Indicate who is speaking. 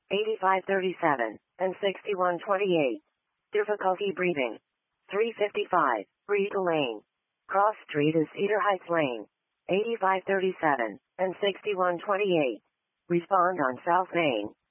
Speaker 1: 8537, and 6128. Difficulty breathing. 355, Reed Lane. Cross Street is Cedar Heights Lane. 8537, and 6128. Respond on South Main.